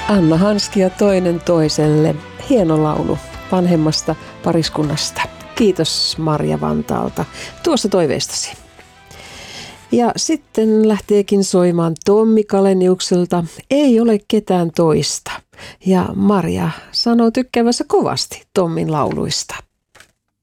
Anna Hanskia toinen toiselle. Hieno laulu vanhemmasta pariskunnasta. Kiitos Marja Vantaalta tuosta toiveestasi. Ja sitten lähteekin soimaan Tommi Kaleniukselta Ei ole ketään toista. Ja Marja sanoo tykkäävänsä kovasti Tommin lauluista.